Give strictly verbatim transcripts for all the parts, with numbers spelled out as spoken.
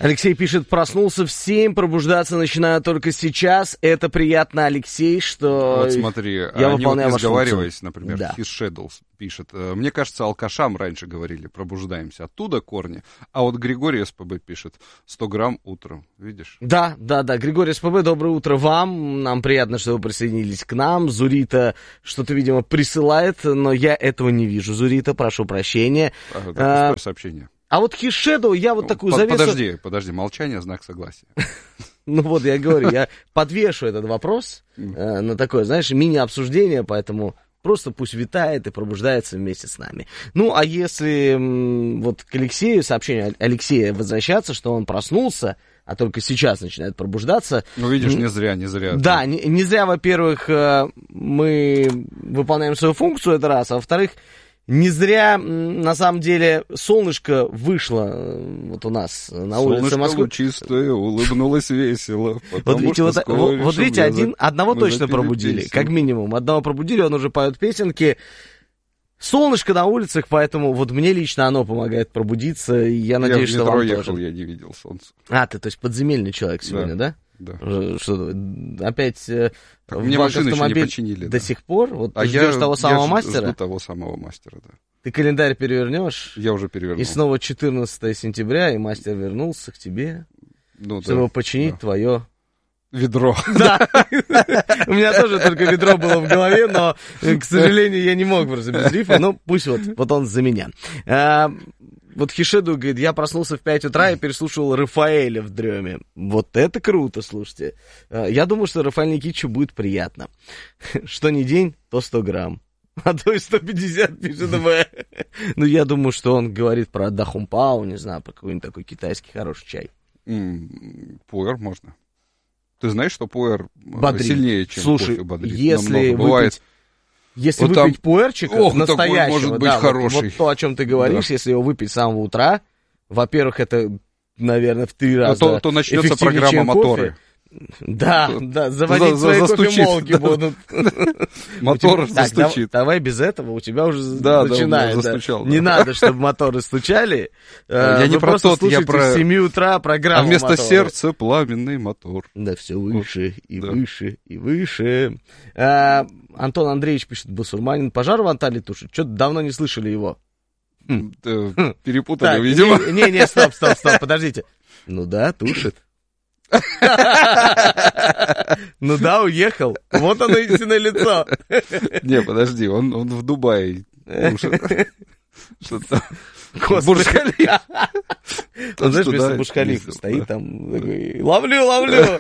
Алексей пишет, проснулся в семь, пробуждаться начинаю только сейчас. Это приятно, Алексей, что Вот смотри, я они выполняю вот, вашу изговариваясь, функцию. например, Да. His Shadows пишет, мне кажется, алкашам раньше говорили, пробуждаемся, оттуда корни. А вот Григорий СПБ пишет, сто грамм утром, видишь? Да, да, да. Григорий СПБ, доброе утро вам. Нам приятно, что вы присоединились к нам. Зурита что-то, видимо, присылает, но я этого не вижу. Зурита, прошу прощения. А, это а, пустое сообщение. А вот His Shadow, я вот такую Под, завесу... Подожди, подожди, молчание, знак согласия. Ну вот, я говорю, я подвешу этот вопрос э, на такое, знаешь, мини-обсуждение, поэтому просто пусть витает и пробуждается вместе с нами. Ну, а если м, вот к Алексею, сообщение Алексея возвращаться, что он проснулся, а только сейчас начинает пробуждаться. Ну, видишь, не зря, не зря. Да, не, не зря, во-первых, э, мы выполняем свою функцию, это раз, а во-вторых, не зря, на самом деле, солнышко вышло вот у нас на улице Москвы. Солнышко лучистое, улыбнулось весело. Вот видите, вот, вот, вот видите один, одного точно пробудили, песню. как минимум. Одного пробудили, он уже поет песенки. Солнышко на улицах, поэтому вот мне лично оно помогает пробудиться, и я надеюсь, я что вам вам ехал, тоже. я не видел солнца. А, ты, то есть, подземельный человек сегодня, да? Да. Что, опять э, Так, в мне ваш машину еще не автомобиль починили. до Да. сих пор? Вот А ты ждешь я, того самого я мастера? жду того самого мастера, да. Ты календарь перевернешь? Я уже перевернул. И снова четырнадцатое сентября, и мастер вернулся к тебе, ну, чтобы да, починить да. твое... Ведро. Да, у меня тоже только ведро было в голове, но, к сожалению, я не мог просто без рифа, но пусть вот, вот он за меня. А, вот Хишеду говорит, я проснулся в пять утра и переслушивал Рафаэля в дреме. Вот это круто, слушайте. А, я думаю, что Рафаэль Никитичу будет приятно. Что ни день, то сто грамм. А то и сто пятьдесят, пишет В. Ну, я думаю, что он говорит про дахумпау, не знаю, про какой-нибудь такой китайский хороший чай. Пуэр можно. Ты знаешь, что пуэр бодрит. Сильнее, чем Слушай, кофе бодрит? Если Намного. выпить, бывает. Если вот выпить там... пуэрчика Ох, настоящего, такой может быть да, хороший. Вот, вот то, о чем ты говоришь, да. Если его выпить с самого утра, во-первых, это, наверное, в три раза то, то начнется программа «Моторы». Да, да, заводить за, свои за, кофемолки будут. Мотор застучит. Давай без этого, у тебя уже да, начинает. Да, застучал, не да. надо, чтобы моторы стучали. Я не про тот, я про... с семи утра программу А вместо моторы. сердца пламенный мотор. Да, все выше и да. выше и выше. А, Антон Андреевич пишет, басурманин, пожар в Анталии тушит. Что-то давно не слышали его. Хм. Перепутали, так, видимо. Не-не, стоп, стоп, стоп, подождите. Ну да, тушит. Ну да, уехал. Вот оно истинное лицо. Не, подожди, он, он в Дубае тушит. Что-то. Бурж-Халифа. Он, знаешь, вместо Бурж-Халифа стоит там, такой, ловлю, ловлю.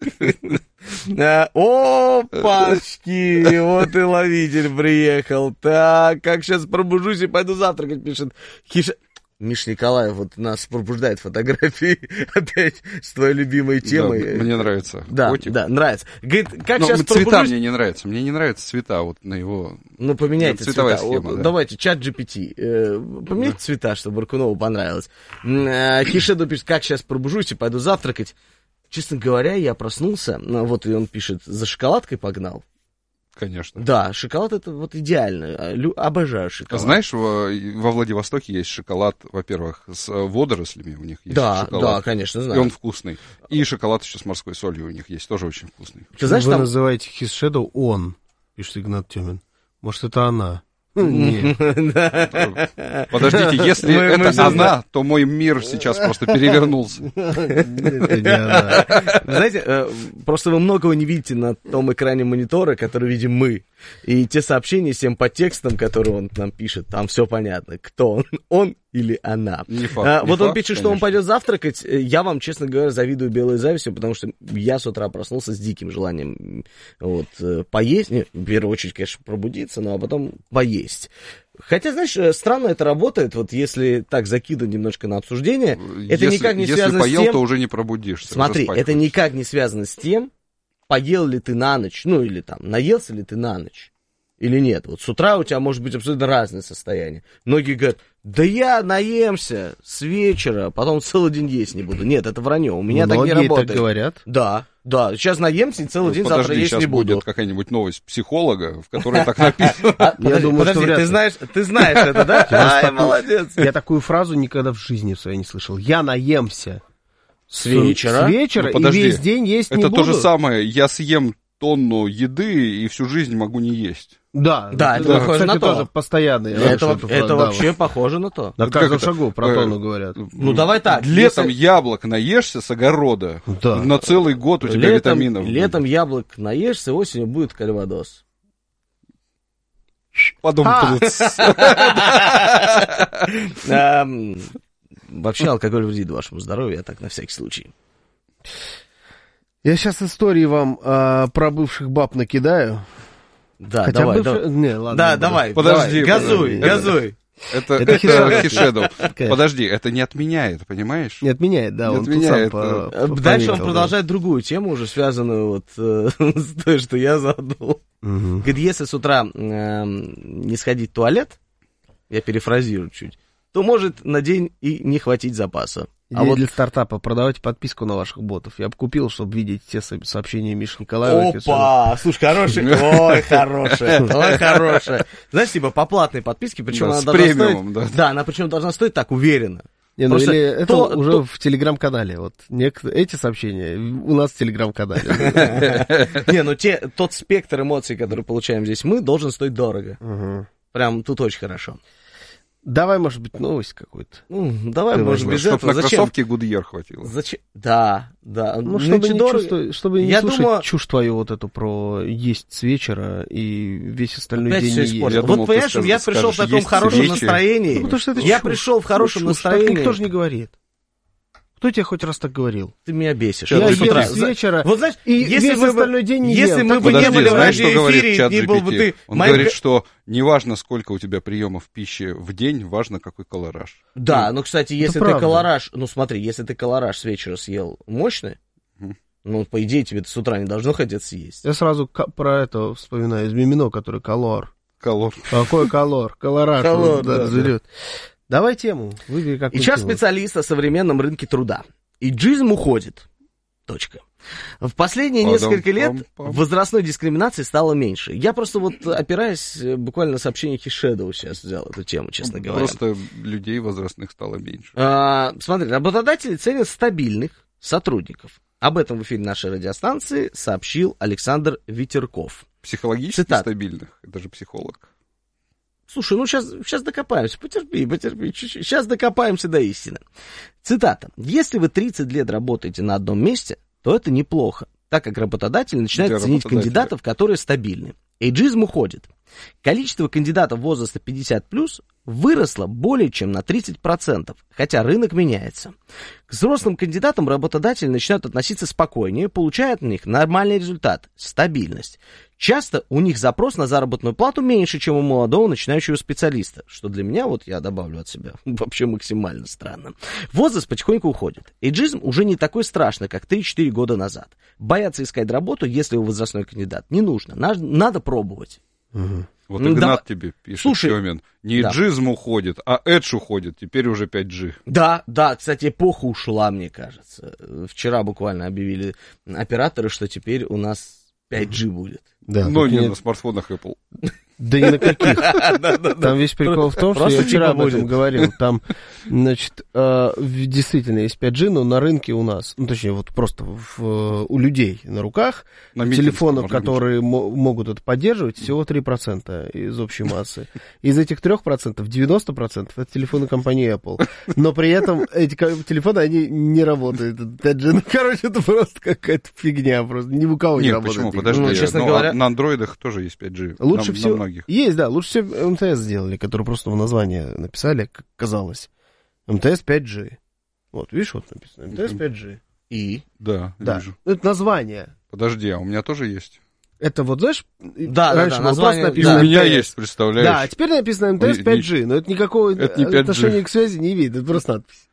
Опачки, вот и ловитель приехал. Так, как сейчас пробужусь и пойду завтракать, пишет Хиша. Миша Николаев вот нас пробуждает фотографии опять с твоей любимой темой. Да, мне нравится. Да, котик. Да, нравится. Говорит, как но сейчас цвета пробужусь... мне не нравятся. Мне не нравятся цвета вот на его... Ну, поменяйте цветовая цвета. Схема, вот, да. Давайте, чат джи пи ти. Э, поменяйте да. цвета, чтобы Баркунову понравилось. Э, Хишеду пишет, как сейчас пробужусь и пойду завтракать. Честно говоря, я проснулся, ну, вот и он пишет, за шоколадкой погнал. Конечно. Да, шоколад это вот идеально. Лю, обожаю шоколад. Знаешь, во, во Владивостоке есть шоколад, во-первых, с водорослями у них есть да, шоколад. Да, конечно, знаю. И он вкусный. И шоколад еще с морской солью у них есть, тоже очень вкусный. Ты знаешь, Вы там... называете His Shadow он, пишет Игнат Тёмин. Может, это она? Нет. Подождите, если мы, это мы она, то мой мир сейчас просто перевернулся. Это не она. Знаете, просто вы многого не видите на том экране монитора, который видим мы. И те сообщения с тем подтекстом, который он нам пишет, там все понятно. Кто он? Он или она? Не факт, а, не вот факт, он пишет, конечно. что он пойдет завтракать. Я вам, честно говоря, завидую белой завистью, потому что я с утра проснулся с диким желанием вот, поесть. Не, в первую очередь, конечно, пробудиться, но а потом поесть. Хотя, знаешь, странно это работает, вот если так закидывать немножко на обсуждение, это если, никак не если связано поел, с тем... то уже не пробудишься. Смотри, это хочется. никак не связано с тем, поел ли ты на ночь, ну или там, наелся ли ты на ночь. Или нет? Вот с утра у тебя может быть абсолютно разное состояние. Многие говорят, да я наемся с вечера, потом целый день есть не буду. Нет, это вранье, у меня Многие так не работает. так говорят? Да, да, сейчас наемся и целый ну, день подожди, завтра есть сейчас не буду. будет какая-нибудь новость психолога, в которой так написано. Я думаю, подожди, ты знаешь, ты знаешь это, да? Ай, молодец. Я такую фразу никогда в жизни своей не слышал. Я наемся. С вечера. С вечера, Ну, и подожди. весь день есть не Это буду. то же самое, я съем тонну еды и всю жизнь могу не есть. Да, Да, это похоже кстати, на то. тоже постоянно. я Это, слышу эту это фразу, да. вообще похоже на то. На Вот каждом как это? шагу про Э, тонну говорят. Ну, давай так. Летом если- яблок наешься с огорода, Да. на целый год у тебя летом, витаминов будет. летом яблок наешься, осенью будет кальвадос. Потом А! тут Эм, Вообще алкоголь вредит вашему здоровью, я так на всякий случай. Я сейчас истории вам а, про бывших баб накидаю. Да, Хотя давай, бывшие- давай. Не, ладно. Да, не буду. давай, Подожди, давай, газуй, подожди. газуй. Это, Это это Хишедов. Хишедов. Конечно. Подожди, это не отменяет, понимаешь? Не отменяет, да, Не он тут отменяет, сам по- Э, по- Дальше он пометил, продолжает другую тему, уже связанную вот э, с той, что я задал. да. Мгм. Говорит, если с утра эм, не сходить в туалет, я перефразирую чуть, то может на день и не хватить запаса. А Идея вот для стартапа. Продавайте подписку на ваших ботов. Я бы купил, чтобы видеть те со- сообщения Миши Николаева. и опа, слушай, хороший, ой, хорошая, ой, хорошая. Знаешь, типа по платной подписке, причем Да, она с должна премиумом, стоить, да. да, она причем должна стоить так уверенно. Не, ну Просто или это то- уже то- в телеграм-канале. Вот нек- эти сообщения у нас в телеграм-канале. Не, ну те, тот спектр эмоций, который получаем здесь мы, должен стоить дорого. Мгм. Прям тут очень хорошо. Давай, может быть, новость какую-то. Ну, давай, Ты может, возьмешь, без Чтоб этого. на Зачем? кроссовке Гудьер хватило. Зачем? Да, да. Ну, Нынче чтобы не, дорого. чувствовать- чтобы не Я слушать думаю- чушь твою вот эту про есть с вечера и весь остальной Опять день все не есть. испортил. Я думал, Вот ты понимаешь, скажешь- я пришел в скажешь, таком есть хорошем свечи. настроении. Ну, потому что это я чушь. пришел в хорошем Чушь. Так настроении. никто же не говорит. Кто тебе хоть раз так говорил? Ты меня бесишь. Я Вот с ем утра. с вечера, Вот знаешь, и если весь мы бы- остальной день не если ем. мы Так бы не Подожди, были в знаешь, что говорит радиоэфире, чат не был бы джи пи ти? ты... Он моим- говорит, что неважно, сколько у тебя приемов пищи в день, важно, какой колораж. Да, ну, кстати, если ты правда. колораж... Ну, смотри, если ты колораж с вечера съел мощный, Мгм. ну, по идее, тебе с утра не должно хотеться есть. Я сразу ка- про это вспоминаю из Мимино, который колор. Колор. Какой колор? Колораж. Колор, он, да, да, жрет. Давай тему. Выбери И какую час тему. специалист о современном рынке труда. Иджизм уходит. Точка. В последние Падам, несколько лет пам-пам. возрастной дискриминации стало меньше. Я просто вот, опираясь э, буквально на сообщение Хишедова, сейчас взял эту тему, честно говоря. Просто людей возрастных стало меньше. А, смотри, работодатели ценят стабильных сотрудников. Об этом в эфире нашей радиостанции сообщил Александр Ветерков. Психологически Цитата. стабильных. Это же психолог. Слушай, ну сейчас, сейчас докопаемся, потерпи, потерпи, чуть-чуть. Сейчас докопаемся до истины. Цитата. «Если вы тридцать лет работаете на одном месте, то это неплохо, так как работодатель начинает Для ценить работодателя. кандидатов, которые стабильны. Эйджизм уходит. Количество кандидатов возраста пятьдесят плюс выросло более чем на тридцать процентов, хотя рынок меняется. К взрослым кандидатам работодатели начинают относиться спокойнее, получая от них нормальный результат – стабильность. Часто у них запрос на заработную плату меньше, чем у молодого начинающего специалиста, что для меня, вот я добавлю от себя, вообще максимально странно. Возраст потихоньку уходит. Эйджизм уже не такой страшный, как три-четыре года назад. Бояться искать работу, если вы возрастной кандидат, не нужно. Надо, надо пробовать. Вот Ну, Игнат давай- тебе пишет, Слушай, Тёмин, не да. джизм уходит, а эдж уходит, теперь уже пять джи. Да, да, кстати, эпоха ушла, мне кажется. Вчера буквально объявили операторы, что теперь у нас пять джи будет. Да, Но так не нет. на смартфонах Apple. Да ни на каких. Там весь прикол в том, что Просто я вчера типа об этом будет. говорил. Там, значит, э, в- действительно есть пять джи, но на рынке у нас, ну, точнее, вот просто в, э, у людей на руках, На Митинском, телефонов, может быть. которые мо- могут это поддерживать, всего три процента из общей массы. Из этих трех процентов девяносто процентов это телефоны компании Apple. Но при этом эти ко- телефоны, они не работают. Это пять джи. Ну, короче, это просто какая-то фигня. Просто ни у кого не Нет, работает. почему? никак. Подожди, Ну, честно ну, говоря- а на андроидах тоже есть пять джи. Лучше на, всего... на многих. Есть, да, лучше всего эм тэ эс сделали, который просто в название написали, как казалось. эм тэ эс пять джи. Вот, видишь, вот написано. эм тэ эс пять джи. И? Да, Да. вижу. Это название. Подожди, а у меня тоже есть. Это вот, знаешь, Да, да, раньше да, было название- просто И написано у меня эм тэ эс. есть, представляешь? Да, а теперь написано эм тэ эс Не- пять не- джи, но это никакого это не пять джи. отношения к связи не имеет, это просто надпись.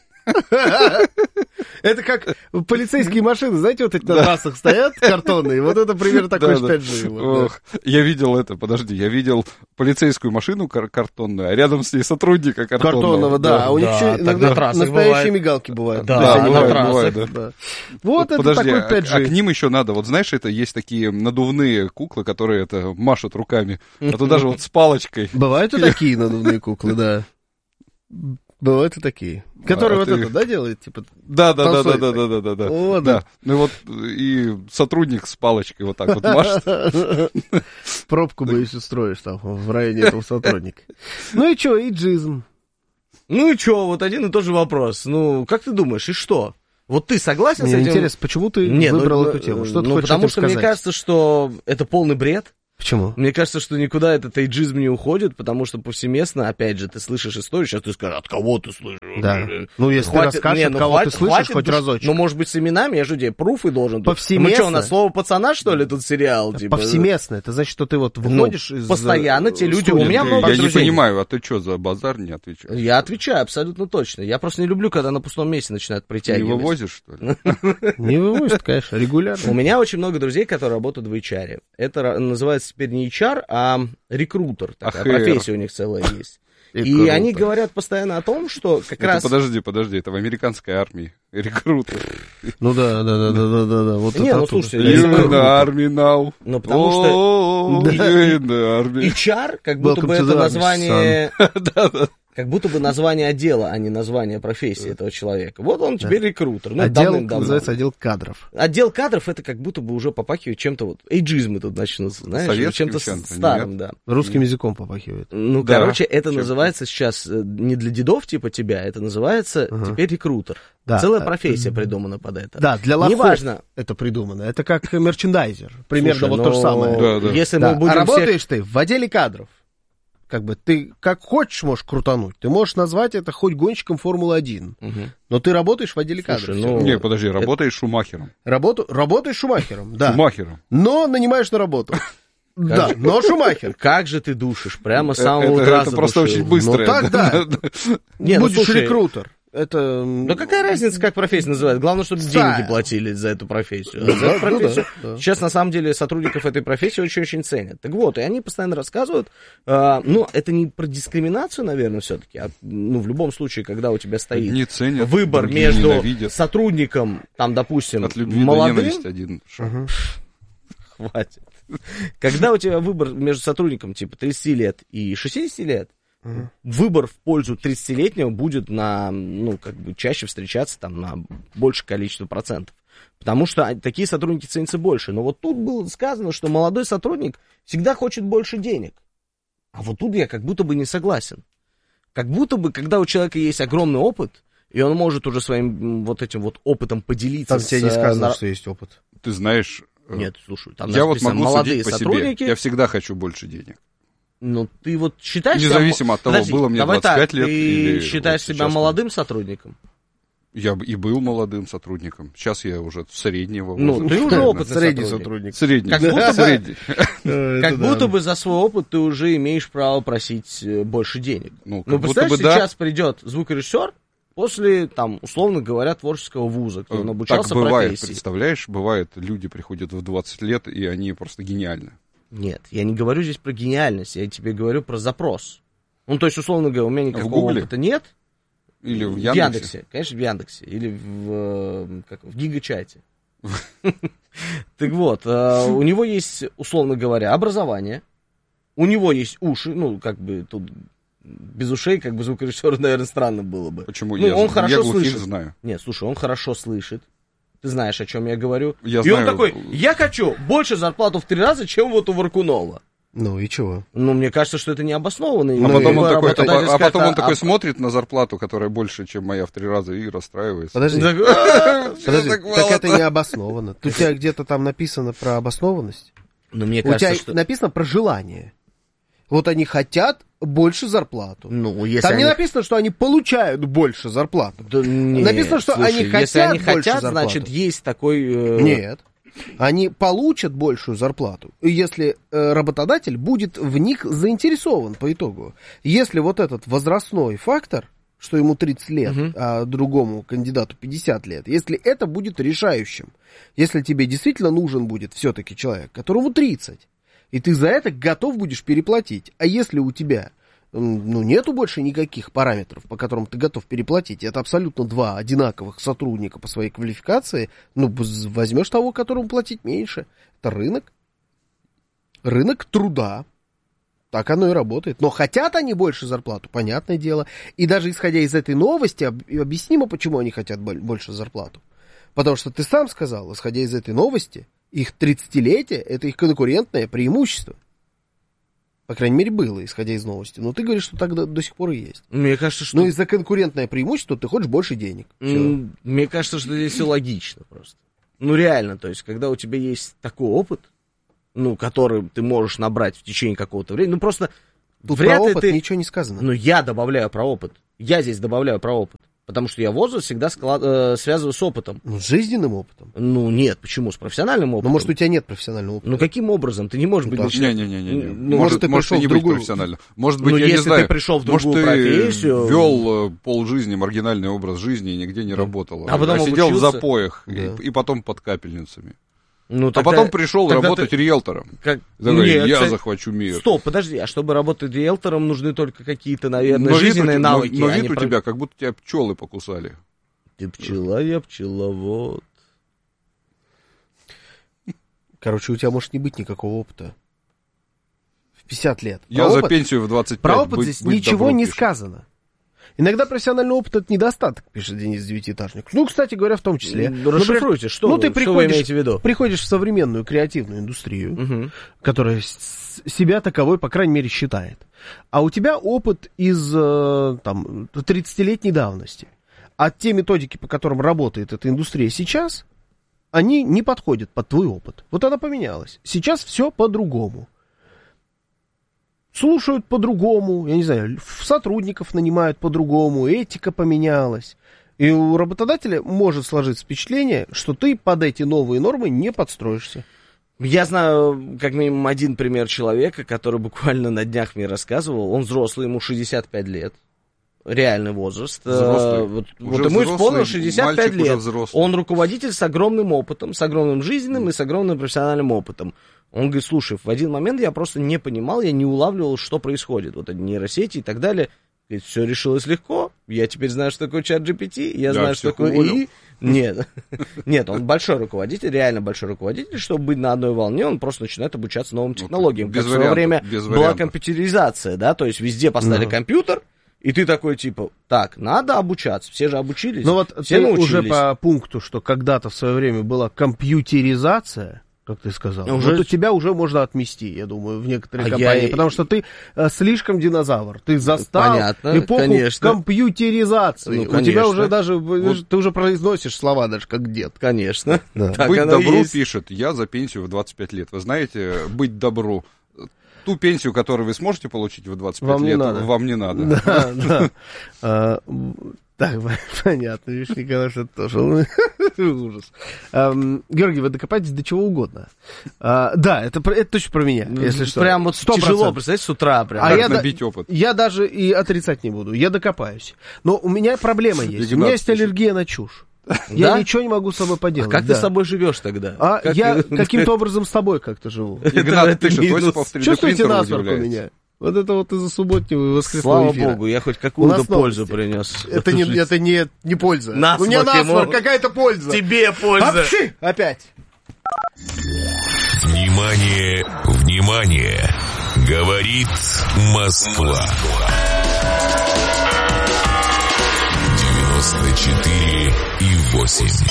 Это как полицейские машины, знаете, вот эти на трассах стоят картонные, вот это примерно такой же Да-да. пять джи. вот, да. Ох, я видел это, подожди, я видел полицейскую машину кар- картонную, а рядом с ней сотрудника картонного. Картонного, да, а у них Да, еще так на иногда трассах настоящие бывает. мигалки бывают. Да, если они на бывают. трассах. бывает, да. Да. Вот это Подожди, такой а- пять джи. а к ним еще надо, вот знаешь, это есть такие надувные куклы, которые это машут руками, а то даже вот с палочкой. Бывают и такие надувные куклы, да. Ну, это такие. Которые А вот ты- это, да, делают? Типа, Да, да, да, да, танцует да, так. да, да, да, да. О, Да. Ну и вот и сотрудник с палочкой вот так вот машет. пробку бы еще строишь там в районе этого сотрудника. Ну и что, и джизм. Ну и чё, вот один и тот же вопрос. Ну, как ты думаешь, и что? Вот ты согласен Мне с этим? интересно, почему ты Не, ну, выбрал ну, эту тему? Что ты ну, хочешь потому этим что сказать? мне кажется, что это полный бред. Почему? Мне кажется, что никуда этот эйджизм не уходит, потому что повсеместно, опять же, ты слышишь историю, сейчас ты скажешь, от кого ты слышишь? Да. Ну, если Хватит- ты расскажешь, не, от ну, кого хватит- ты слышишь, хватит хоть душ- разочек. Ну, может быть, с именами, я же тебе пруфы должен. тут. Повсеместно. Мы что, на слово пацана, что ли, тут сериал? Типа? Повсеместно. Это значит, что ты вот выходишь Ну, из... постоянно те люди- студии. у меня Я много я не друзей. понимаю, а ты что, за базар не отвечаешь? Я отвечаю абсолютно точно. Я просто не люблю, когда на пустом месте начинают Не притягивать. вывозишь, что ли? Не вывозит, конечно, У регулярно. меня очень много друзей, которые работают в эйч ар. Это ра- называется теперь не эйч ар, а рекрутер. Такая ах эр. профессия у них целая есть. И И круто. они говорят постоянно о том, что как Это раз... подожди, подожди, это в американской армии рекрутер. Ну да, да, да, да, да, да, да. Вот Не, это ну, оттуда. слушайте, You если in мы- the army now. Ну, потому что Oh, Да. you in the army. эйч ар, как будто Welcome бы to это the army, название... Да-да. Как будто бы название отдела, а не название профессии этого человека. Вот он теперь рекрутер. Ну, Отдел, давным-давно. называется отдел кадров. Отдел кадров это как будто бы уже попахивает чем-то вот... Эйджизмы тут начнутся, знаешь? Советским Чем-то с- чем-то, старым, да. Русским языком попахивает. Ну, Да. короче, это Чем- называется сейчас э, не для дедов типа тебя, это называется Ага. теперь рекрутер. Да. Целая профессия придумана под это. Да, для лохов Неважно. это придумано. Это как мерчендайзер. Примерно Слушай, вот но то же самое. Да, да. Если Да. мы будем А всех- работаешь ты в отделе кадров. Как бы ты как хочешь можешь крутануть. Ты можешь назвать это хоть гонщиком Формулы один. Мгм. Но ты работаешь в отделе Слушай, кадров. ну- всё. Не, подожди, работаешь шумахером. Работу, работаешь шумахером, да. Шумахером. Но нанимаешь на работу. Да, но шумахер. Как же ты душишь? Прямо с самого Это- утра это просто задушил. очень быстро. Ну так да. Не, ну, Будешь слушай, рекрутер. Это... Да какая разница, как профессия называют? Главное, чтобы Стайл. деньги платили за эту профессию. Ну За да, эту ну профессию. да, да. Сейчас, на самом деле, сотрудников этой профессии очень-очень ценят. Так вот, и они постоянно рассказывают, э, ну, это не про дискриминацию, наверное, все-таки, а, ну, в любом случае, когда у тебя стоит Не ценят, выбор другие между ненавидят. сотрудником, там, допустим, От любви до молодым, ненависти один шаг. хватит. Когда у тебя выбор между сотрудником, типа, тридцати лет и шестидесяти лет, выбор в пользу тридцатилетнего будет на, ну, как бы чаще встречаться там на большее количество процентов. Потому что а- такие сотрудники ценятся больше. Но вот тут было сказано, что молодой сотрудник всегда хочет больше денег. А вот тут я как будто бы не согласен. Как будто бы, когда у человека есть огромный опыт, и он может уже своим м, вот этим вот опытом поделиться Там с... тебе не э, сказано, нар- что есть опыт. Ты знаешь, э, Нет, слушай, там я вот написано могу молодые судить по сотрудники. себе. Я всегда хочу больше денег. Ну, ты вот считаешь Независимо себя... от того, Подожди, было мне давай двадцать пять так, лет ты или считаешь вот себя сейчас молодым сотрудником? Я б- и был молодым сотрудником. Сейчас я уже среднего Ну, возраста. ты уже опытный Средний сотрудник. сотрудник. Средний. Как будто бы- Средний. Как будто бы за свой опыт ты уже имеешь право просить э, больше денег. Ну, как Ну, будто представляешь, бы да. сейчас придет звукорежиссер после, там, условно говоря, творческого вуза, где он Так обучался бывает, профессии. представляешь, бывает, люди приходят в двадцать лет, и они просто гениальны. Нет, я не говорю здесь про гениальность, я тебе говорю про запрос. Ну, то есть, условно говоря, у меня никакого Гугле? опыта нет. Или в В Яндексе. Яндексе, конечно, в Яндексе. Или в, э, как, в Гигачате. Так вот, э, у него есть, условно говоря, образование. У него есть уши, ну, как бы тут без ушей, как бы звукорежиссеру, наверное, странно было бы. Почему? Ну, я, он я хорошо глухих слышит. знаю. Нет, слушай, он хорошо слышит. Ты знаешь, о чем я говорю. Я И он знаю. такой, я хочу больше зарплату в три раза, чем вот у Варкунова. Ну и чего? Ну, мне кажется, что это необоснованно. А И потом, он либо такой, работодатель а, а скажет, потом он а- такой а- смотрит на зарплату, которая больше, чем моя в три раза, и расстраивается. Подожди, Так, «А, подожди, так так мало-то». это не обосновано. У тебя где-то там написано про обоснованность? Ну, мне У тебя кажется, что... написано про желание. Вот они хотят больше зарплату. Ну, если Там не они... написано, что они получают больше зарплату. Да нет, Написано, что слушай, они если хотят они больше хотят, зарплату. значит, есть такой... э, Нет. Они получат большую зарплату, если э, работодатель будет в них заинтересован по итогу. Если вот этот возрастной фактор, что ему тридцать лет, Мгм. а другому кандидату пятьдесят лет, если это будет решающим, если тебе действительно нужен будет все-таки человек, которому тридцать, и ты за это готов будешь переплатить, а если у тебя м, ну, нету больше никаких параметров, по которым ты готов переплатить, это абсолютно два одинаковых сотрудника по своей квалификации, ну, бз- возьмешь того, которому платить меньше. Это рынок. Рынок труда. Так оно и работает. Но хотят они больше зарплату, понятное дело. И даже исходя из этой новости, об, объяснимо, почему они хотят больше зарплату. Потому что ты сам сказал, исходя из этой новости, их тридцатилетие — это их конкурентное преимущество. По крайней мере, было, исходя из новости. Но ты говоришь, что так до, до сих пор и есть. Мне кажется, что... Но из-за конкурентное преимущество ты хочешь больше денег. Все. Мне кажется, что здесь все логично просто. Ну, реально, то есть, когда у тебя есть такой опыт, ну, который ты можешь набрать в течение какого-то времени, ну, просто... Тут вряд про ли опыт ты... ничего не сказано. Ну, я добавляю про опыт. Я здесь добавляю про опыт. Потому что я возраст всегда склад... э, связываю с опытом. Ну, с жизненным опытом. Ну, нет, почему? С профессиональным опытом. Ну, может, у тебя нет профессионального опыта. Ну, каким образом? Ты не можешь Ну, быть... да. Не-не-не. Ну, может, может, ты может пришел и не в быть другую- профессионально. Может быть, Ну, я если не знаю. ты пришел в Может, другую ты профессию... вел э, полжизни маргинальный образ жизни и нигде не работал. А потом сидел обучился. в запоях Да. и, и потом под капельницами. Ну, А тогда- потом пришел тогда работать ты- риэлтором. Как... Такой, Нет, я кстати, захвачу мир. Стоп, подожди, а чтобы работать риэлтором, нужны только какие-то, наверное, Но вид у жизненные тебя- но- навыки. Но а вид не у про- тебя, как будто тебя пчелы покусали. Ты пчела, я пчеловод. Короче, у тебя может не быть никакого опыта. В пятьдесят лет. Я Про за опыт- пенсию в двадцать пять. Про опыт быть- здесь быть ничего добром не пишет. сказано. Иногда профессиональный опыт — это недостаток, пишет Денис Девятиэтажник. Ну, кстати говоря, в том числе. Ну, расшифруйте, что ну, вы- ты что приходишь, вы имеете в виду? приходишь в современную креативную индустрию, Мгм. которая с- себя таковой, по крайней мере, считает. А у тебя опыт из э, там, тридцатилетней давности. А те методики, по которым работает эта индустрия сейчас, они не подходят под твой опыт. Вот она поменялась. Сейчас все по-другому. Слушают по-другому, я не знаю, сотрудников нанимают по-другому, этика поменялась. И у работодателя может сложиться впечатление, что ты под эти новые нормы не подстроишься. Я знаю, как минимум, один пример человека, который буквально на днях мне рассказывал. Он взрослый, ему шестьдесят пять лет. Реальный возраст. Взрослый. Э, Вот, Уже вот ему взрослый, исполнилось шестьдесят пять мальчик уже лет. взрослый. Он руководитель с огромным опытом, с огромным жизненным и с огромным профессиональным опытом. Он говорит, слушай, в один момент я просто не понимал, я не улавливал, что происходит. Вот эти нейросети и так далее. Говорит, все решилось легко. Я теперь знаю, что такое чат джи пи ти, я Я знаю, что всех такое уволил. ИИ. Нет, нет, он большой руководитель, реально большой руководитель. Чтобы быть на одной волне, он просто начинает обучаться новым технологиям. без Как в свое вариантов, время без была вариантов. компьютеризация, да, то есть везде поставили Да. компьютер, и ты такой, типа, так, надо обучаться, все же обучились, Ну вот все ты научились. уже по пункту, что когда-то в свое время была компьютеризация, как ты сказал, Уже- вот тебя уже можно отмести, я думаю, в некоторые А компании, я и- потому что ты э, слишком динозавр, ты застал Понятно, эпоху конечно. компьютеризации. Ну, У тебя конечно. уже даже, Вот. ты уже произносишь слова даже как дед. Конечно. Да. Так Быть оно и добру есть. пишет, я за пенсию в двадцать пять лет. Вы знаете, быть добру. Ту пенсию, которую вы сможете получить в двадцать пять Вам не лет, надо. вам не надо. Да, да. А, Так, понятно, видишь, Николай, что это тоже ужас. Ам, Георгий, вы докопаетесь до чего угодно. А, Да, это про- это точно про меня, если что. Прям вот Сто тяжело, процентов. представляете, с утра прям. А Как я, да- набить опыт? я даже и отрицать не буду, я докопаюсь. Но у меня проблема есть, у Игнат меня есть пишет. аллергия на чушь. Я Да? ничего не могу с собой А поделать. как да. ты с собой живешь тогда? А Как- я каким-то образом с тобой как-то живу. Игнат это пишет, минус. Осипов три дэ Чувствуете принтер насморк у удивляется. меня? Вот это вот из-за субботнего и воскресного Слава эфира. богу, я хоть У какую-то нас пользу новости. принес. Это не, это не, не польза. Насморк У меня насморк, ему. какая-то польза. Тебе польза. Апчи! Опять. Внимание, внимание! Говорит Москва. девяносто четыре и восемь.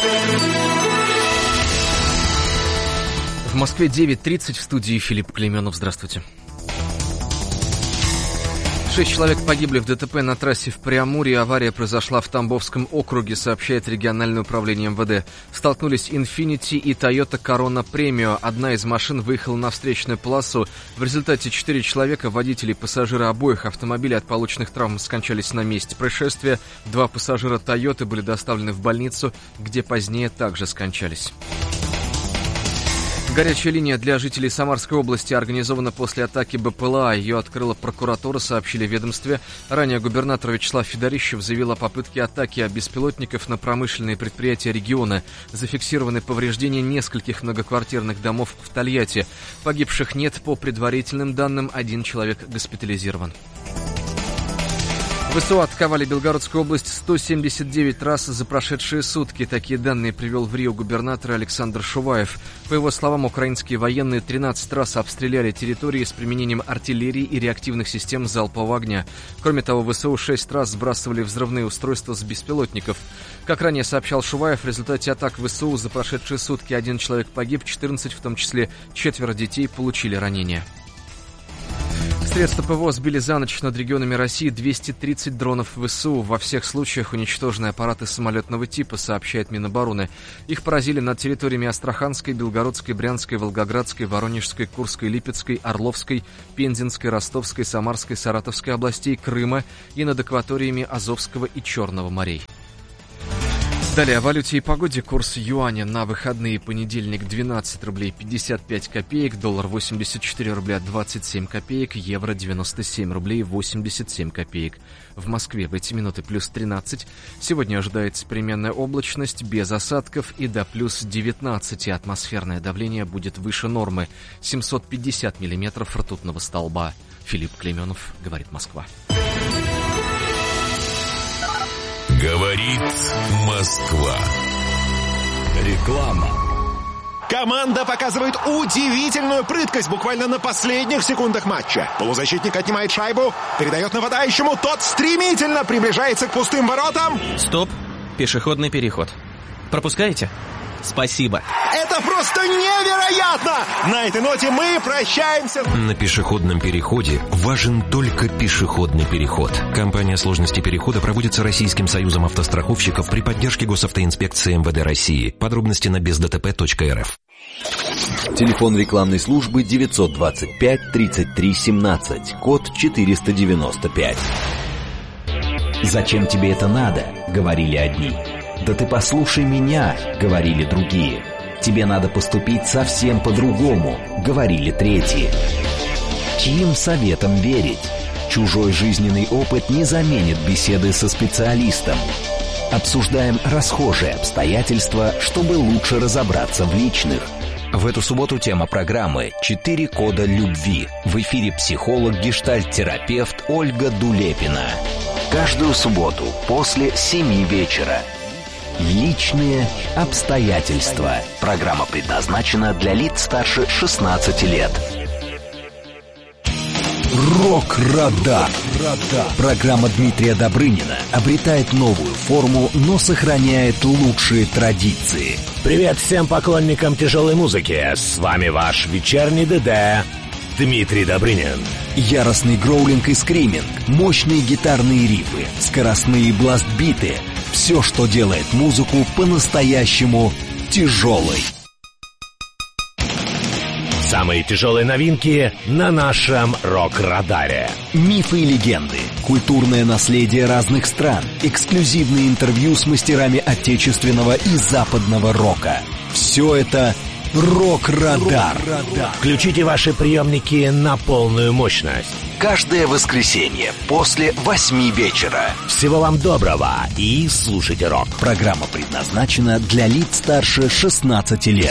В Москве девять тридцать, в студии Филипп Клейменов. Здравствуйте. Шесть человек погибли в ДТП на трассе в Преамурье. Авария произошла в Тамбовском округе, сообщает региональное управление эм вэ дэ. Столкнулись Infiniti и Toyota Corona Premio. Одна из машин выехала на встречную полосу. В результате четыре человека, водители и пассажиры обоих автомобилей от полученных травм скончались на месте происшествия. Два пассажира Toyota были доставлены в больницу, где позднее также скончались. Горячая линия для жителей Самарской области организована после атаки бэ пэ эл а. Ее открыла прокуратура, сообщили в ведомстве. Ранее губернатор Вячеслав Федорищев заявил о попытке атаки беспилотников на промышленные предприятия региона. Зафиксированы повреждения нескольких многоквартирных домов в Тольятти. Погибших нет, по предварительным данным, один человек госпитализирован. ВСУ атаковали Белгородскую область сто семьдесят девять раз за прошедшие сутки. Такие данные привел в Рио губернатор Александр Шуваев. По его словам, украинские военные тринадцать раз обстреляли территории с применением артиллерии и реактивных систем залпового огня. Кроме того, ВСУ шесть раз сбрасывали взрывные устройства с беспилотников. Как ранее сообщал Шуваев, в результате атак ВСУ за прошедшие сутки один человек погиб, четырнадцать, в том числе четверо детей, получили ранения. Средства ПВО сбили за ночь над регионами России двести тридцать дронов ВСУ. Во всех случаях уничтожены аппараты самолетного типа, сообщает Минобороны. Их поразили над территориями Астраханской, Белгородской, Брянской, Волгоградской, Воронежской, Курской, Липецкой, Орловской, Пензенской, Ростовской, Самарской, Саратовской областей, Крыма и над акваториями Азовского и Черного морей. Далее о валюте и погоде. Курс юаня на выходные: понедельник двенадцать рублей пятьдесят пять копеек, доллар восемьдесят четыре рубля двадцать семь копеек, евро девяносто семь рублей восемьдесят семь копеек. В Москве в эти минуты плюс тринадцать. Сегодня ожидается переменная облачность без осадков и до плюс девятнадцать. Атмосферное давление будет выше нормы — семьсот пятьдесят миллиметров ртутного столба. Филипп Клейменов, говорит Москва. Говорит Москва. Реклама. Команда показывает удивительную прыткость буквально на последних секундах матча. Полузащитник отнимает шайбу, передает нападающему, тот стремительно приближается к пустым воротам. Стоп, пешеходный переход. Пропускаете? Спасибо. Это просто невероятно! На этой ноте мы прощаемся. На пешеходном переходе важен только пешеходный переход. Компания сложности перехода проводится Российским союзом автостраховщиков при поддержке госавтоинспекции эм вэ дэ России. Подробности на без дэ тэ пэ точка эр эф. Телефон рекламной службы девятьсот двадцать пять тридцать три семнадцать, код четыреста девяносто пять. «Зачем тебе это надо?» — говорили одни. «Да ты послушай меня», — говорили другие. «Тебе надо поступить совсем по-другому», — говорили третьи. Чьим советам верить? Чужой жизненный опыт не заменит беседы со специалистом. Обсуждаем расхожие обстоятельства, чтобы лучше разобраться в личных. В эту субботу тема программы «Четыре кода любви». В эфире психолог, гештальт-терапевт Ольга Дулепина. Каждую субботу после семи вечера. Личные обстоятельства. Программа предназначена для лиц старше шестнадцати лет. Рок-радар. Программа Дмитрия Добрынина обретает новую форму, но сохраняет лучшие традиции. Привет всем поклонникам тяжелой музыки. С вами ваш вечерний ДД Дмитрий Добрынин. Яростный гроулинг и скриминг, мощные гитарные рифы, скоростные бластбиты. Все, что делает музыку по-настоящему тяжелой. Самые тяжелые новинки на нашем рок-радаре. Мифы и легенды, культурное наследие разных стран, эксклюзивные интервью с мастерами отечественного и западного рока. Все это Рок-радар. Включите ваши приемники на полную мощность. Каждое воскресенье после восьми вечера. Всего вам доброго и слушайте рок. Программа предназначена для лиц старше шестнадцати лет.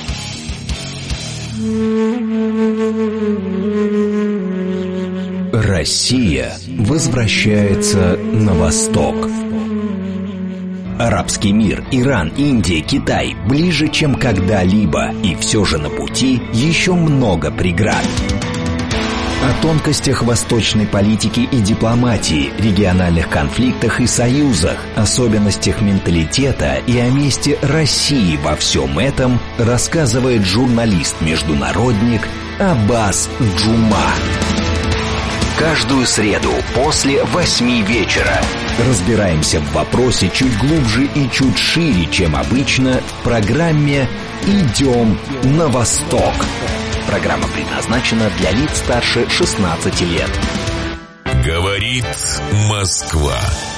Россия возвращается на восток. Арабский мир, Иран, Индия, Китай ближе, чем когда-либо, и все же на пути еще много преград. О тонкостях восточной политики и дипломатии, региональных конфликтах и союзах, особенностях менталитета и о месте России во всем этом рассказывает журналист-международник Аббас Джума. Каждую среду после восьми вечера разбираемся в вопросе чуть глубже и чуть шире, чем обычно, в программе «Идем на восток». Программа предназначена для лиц старше шестнадцати лет. Говорит Москва.